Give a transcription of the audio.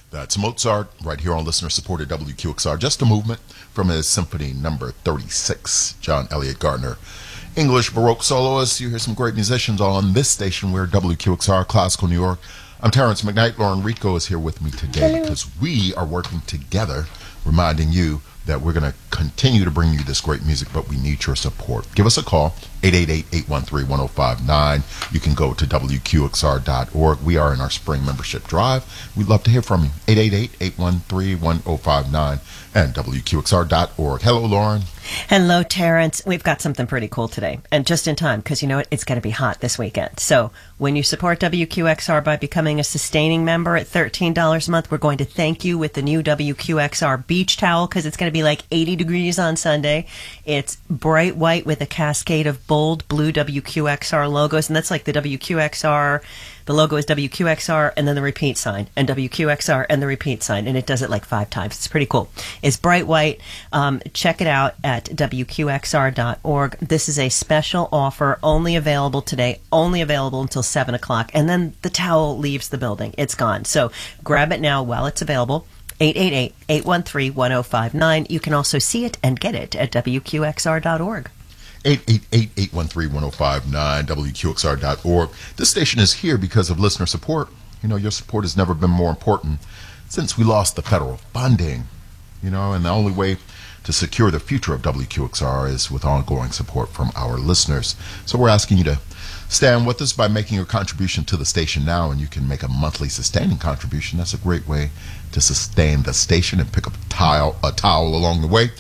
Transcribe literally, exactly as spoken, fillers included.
That's Mozart right here on listener-supported W Q X R. Just a movement from his Symphony Number thirty-six, John Elliott Gardner. English Baroque soloists. You hear some great musicians on this station. We're W Q X R, Classical New York. I'm Terrence McKnight. Lauren Rico is here with me today Hello. because we are working together, reminding you that we're going to continue to bring you this great music, but we need your support. Give us a call, eight eight eight, eight one three, one oh five nine. You can go to W Q X R dot org. We are in our spring membership drive. We'd love to hear from you, eight eight eight, eight one three, one oh five nine and W Q X R dot org. Hello, Lauren. Hello, Terrence. We've got something pretty cool today, and just in time, because you know what? It's going to be hot this weekend. So when you support W Q X R by becoming a sustaining member at thirteen dollars a month, we're going to thank you with the new W Q X R beach towel, because it's going to be like eighty degrees on Sunday. It's bright white with a cascade of bold blue W Q X R logos, and that's like the W Q X R. The logo is W Q X R and then the repeat sign, and W Q X R and the repeat sign, and it does it like five times. It's pretty cool. It's bright white. Um, check it out at W Q X R dot org. This is a special offer, only available today, only available until seven o'clock, and then the towel leaves the building. It's gone. So grab it now while it's available. eight eight eight, eight one three, one oh five nine. You can also see it and get it at W Q X R dot org. eight eight eight, eight one three, one oh five nine, W Q X R dot org. This station is here because of listener support. You know, your support has never been more important since we lost the federal funding. You know, and the only way to secure the future of W Q X R is with ongoing support from our listeners. So we're asking you to stand with us by making your contribution to the station now, and you can make a monthly sustaining contribution. That's a great way to sustain the station and pick up a towel, a towel along the way.